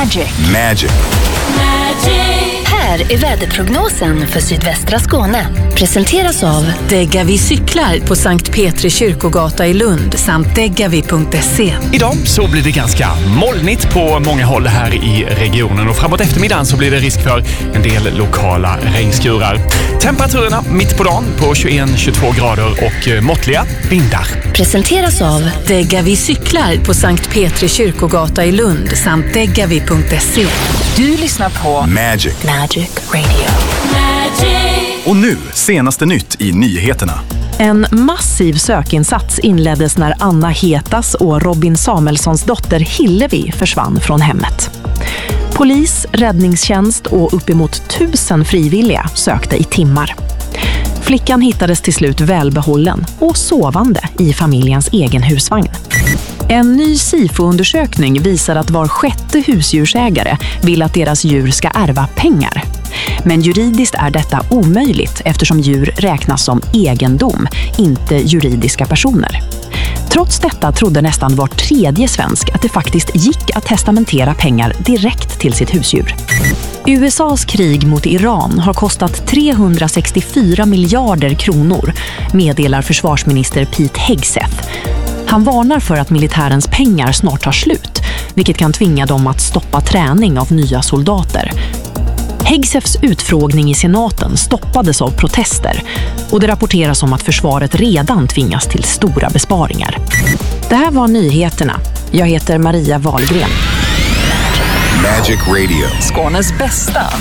Magic. Här är väderprognosen för sydvästra Skåne. Presenteras av Degavi cyklar på Sankt Petri kyrkogata i Lund samt degavi.se. Idag så blir det ganska molnigt på många håll här i regionen och framåt eftermiddagen så blir det risk för en del lokala regnskurar. Temperaturerna mitt på dagen på 21-22 grader och måttliga vindar. Presenteras av Degavi cyklar på Sankt Petri kyrkogata i Lund samt degavi.se. Du lyssnar på Magic. Radio. Och nu, senaste nytt i nyheterna. En massiv sökinsats inleddes när Anna Hetas och Robin Samuelssons dotter Hillevi försvann från hemmet. Polis, räddningstjänst och uppemot 1000 frivilliga sökte i timmar. Flickan hittades till slut välbehållen och sovande i familjens egen husvagn. En ny SIFO-undersökning visar att var sjätte husdjursägare vill att deras djur ska ärva pengar. Men juridiskt är detta omöjligt eftersom djur räknas som egendom, inte juridiska personer. Trots detta trodde nästan var tredje svensk att det faktiskt gick att testamentera pengar direkt till sitt husdjur. USAs krig mot Iran har kostat 364 miljarder kronor, meddelar försvarsminister Pete Hegseth. Han varnar för att militärens pengar snart tar slut, vilket kan tvinga dem att stoppa träning av nya soldater. Hegseths utfrågning i senaten stoppades av protester och det rapporteras om att försvaret redan tvingas till stora besparingar. Det här var nyheterna. Jag heter Maria Wahlgren. Magic Radio. Skånes bästa